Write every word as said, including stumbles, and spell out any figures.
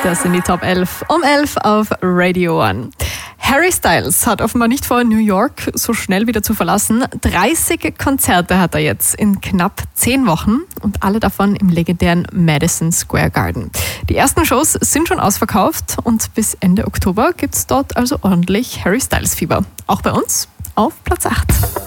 Das sind die Top elf um elf auf Radio One. Harry Styles hat offenbar nicht vor, New York so schnell wieder zu verlassen. dreißig Konzerte hat er jetzt in knapp zehn Wochen und alle davon im legendären Madison Square Garden. Die ersten Shows sind schon ausverkauft und bis Ende Oktober gibt's dort also ordentlich Harry Styles Fieber. Auch bei uns auf Platz acht.